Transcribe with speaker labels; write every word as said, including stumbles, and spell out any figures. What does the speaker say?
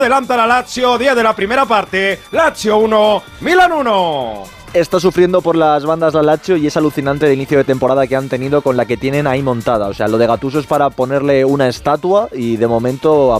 Speaker 1: Adelanta la Lazio, diez de la primera parte, Lazio uno, Milan uno.
Speaker 2: Está sufriendo por las bandas la Lazio y es alucinante el inicio de temporada que han tenido con la que tienen ahí montada. O sea, lo de Gattuso es para ponerle una estatua y de momento